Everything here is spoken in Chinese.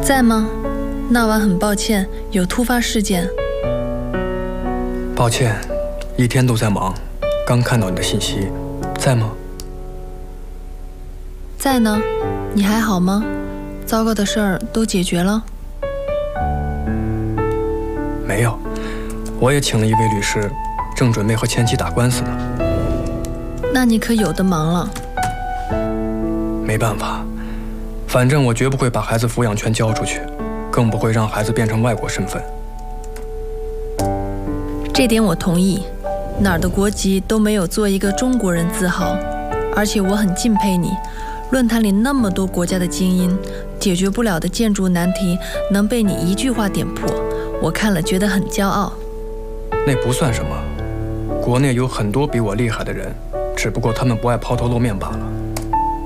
在吗？那晚很抱歉，有突发事件。 抱歉，一天都在忙，刚看到你的信息。在吗？ 在呢。你还好吗？糟糕的事儿都解决了？ 没有，我也请了一位律师，正准备和前妻打官司呢。 那你可有的忙了。 没办法，反正我绝不会把孩子抚养权交出去，更不会让孩子变成外国身份。 这点我同意，哪儿的国籍都没有做一个中国人自豪。而且我很敬佩你，论坛里那么多国家的精英，解决不了的建筑难题能被你一句话点破，我看了觉得很骄傲。 那不算什么，国内有很多比我厉害的人，只不过他们不爱抛头露面罢了。